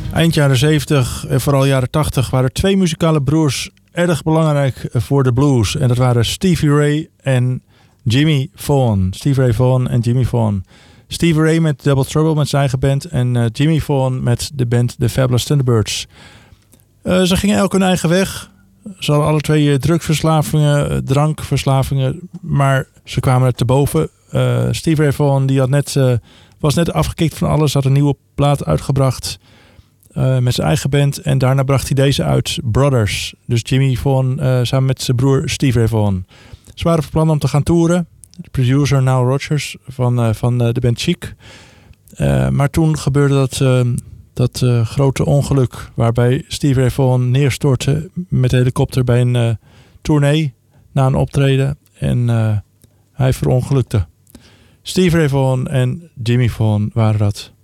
Eind jaren 70 en vooral jaren 80 waren 2 muzikale broers erg belangrijk voor de blues. En dat waren Stevie Ray en Jimmy Vaughan. Stevie Ray Vaughan en Jimmy Vaughan. Stevie Ray met Double Trouble met zijn eigen band en Jimmy Vaughan met de band The Fabulous Thunderbirds. Ze gingen elk hun eigen weg. Ze hadden alle 2 drugsverslavingen, drankverslavingen, maar ze kwamen er te boven. Stevie Ray Vaughan die was net afgekikt van alles, had een nieuwe plaat uitgebracht met zijn eigen band. En daarna bracht hij deze uit, Brothers. Dus Jimmy Vaughan samen met zijn broer Stevie Ray Vaughan. Ze waren van plan om te gaan toeren. De producer Nile Rodgers van de band Chic. Maar toen gebeurde dat grote ongeluk waarbij Stevie Ray Vaughan neerstortte met de helikopter bij een tournee na een optreden. En hij verongelukte. Stevie Ray Vaughan en Jimmy Vaughan waren dat.